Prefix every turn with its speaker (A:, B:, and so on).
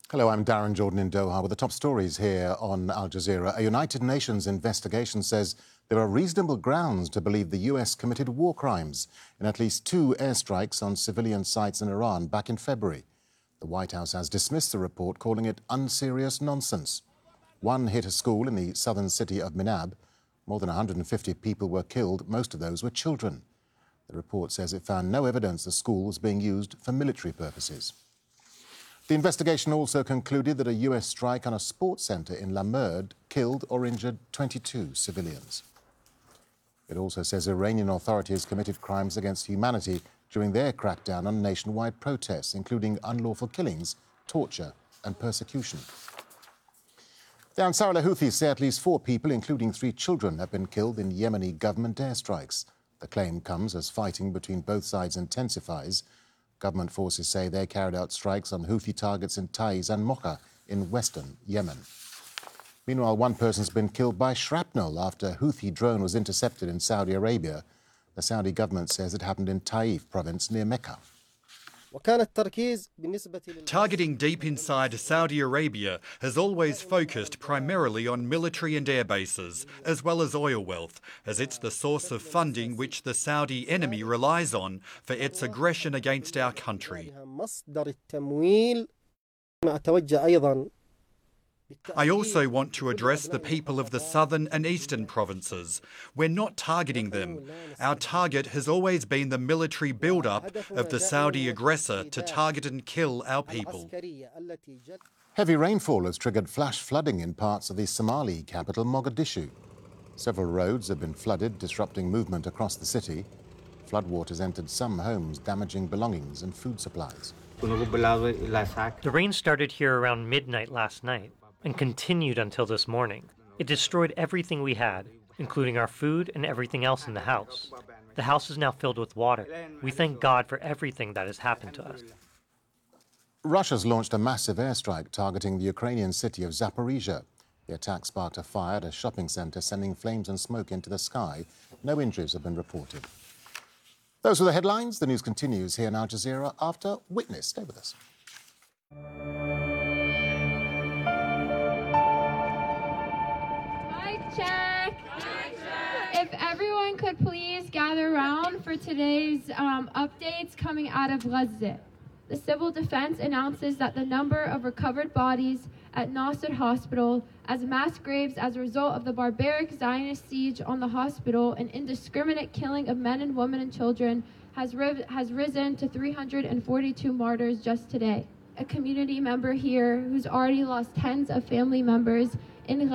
A: Hello, I'm Darren Jordan in Doha with the top stories here on Al Jazeera. A United Nations investigation says there are reasonable grounds to believe the US committed war crimes in at least 2 airstrikes on civilian sites in Iran back in February. The White House has dismissed the report, calling it unserious nonsense. One hit a school in the southern city of Minab. More than 150 people were killed. Most of those were children. The report says it found no evidence the school was being used for military purposes. The investigation also concluded that a US strike on a sports centre in La Merde killed or injured 22 civilians. It also says Iranian authorities committed crimes against humanity during their crackdown on nationwide protests, including unlawful killings, torture and persecution. The Ansar Allah Houthis say at least 4 people, including 3 children, have been killed in Yemeni government airstrikes. The claim comes as fighting between both sides intensifies. Government forces say they carried out strikes on Houthi targets in Taiz and Mocha in western Yemen. Meanwhile, one person's been killed by shrapnel after a Houthi drone was intercepted in Saudi Arabia. The Saudi government says it happened in Taif province near Mecca.
B: Targeting deep inside Saudi Arabia has always focused primarily on military and air bases, as well as oil wealth, as it's the source of funding which the Saudi enemy relies on for its aggression against our country. I also want to address the people of the southern and eastern provinces. We're not targeting them. Our target has always been the military build-up of the Saudi aggressor to target and kill our people.
A: Heavy rainfall has triggered flash flooding in parts of the Somali capital, Mogadishu. Several roads have been flooded, disrupting movement across the city. Floodwaters entered some homes, damaging belongings and food supplies.
C: The rain started here around midnight last night and continued until this morning. It destroyed everything we had, including our food and everything else in the house. The house is now filled with water. We thank God for everything that has happened to us.
A: Russia's launched a massive airstrike targeting the Ukrainian city of Zaporizhia. The attack sparked a fire at a shopping centre, sending flames and smoke into the sky. No injuries have been reported. Those were the headlines. The news continues here in Al Jazeera after Witness. Stay with us.
D: Check. If everyone could please gather around for today's updates coming out of Gaza. The Civil Defense announces that the number of recovered bodies at Nasser Hospital as mass graves as a result of the barbaric Zionist siege on the hospital and indiscriminate killing of men and women and children has risen to 342 martyrs just today. A community member here who's already lost tens of family members in